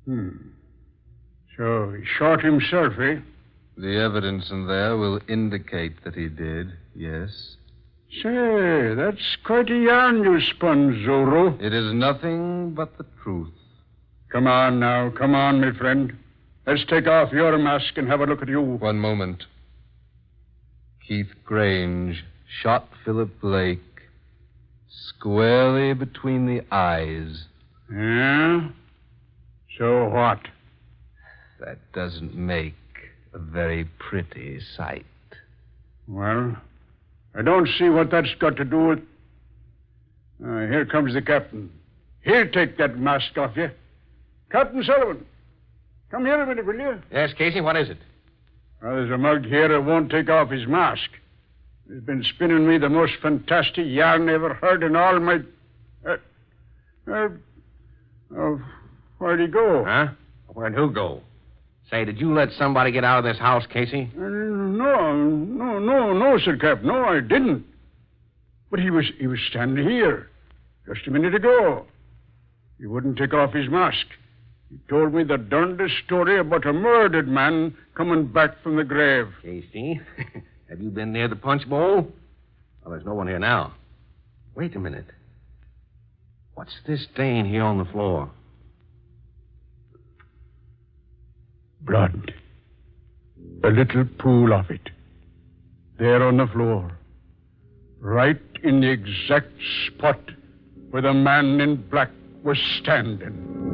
Hmm. So he shot himself, eh? The evidence in there will indicate that he did, yes. Say, that's quite a yarn you spun, Zorro. It is nothing but the truth. Come on now, come on, my friend. Let's take off your mask and have a look at you. One moment. Keith Grange shot Philip Blake squarely between the eyes. Yeah? So what? That doesn't make a very pretty sight. Well, I don't see what that's got to do with... here comes the captain. He'll take that mask off you. Captain Sullivan, come here a minute, will you? Yes, Casey, what is it? Well, there's a mug here that won't take off his mask. He's been spinning me the most fantastic yarn I ever heard in all my... where'd he go? Huh? Where'd who go? Say, did you let somebody get out of this house, Casey? No, Sir Cap. No, I didn't. But he was standing here just a minute ago. He wouldn't take off his mask. He told me the darndest story about a murdered man coming back from the grave. Casey, have you been near the punch bowl? Well, there's no one here now. Wait a minute. What's this stain here on the floor? Blood. A little pool of it. There on the floor. Right in the exact spot where the man in black was standing.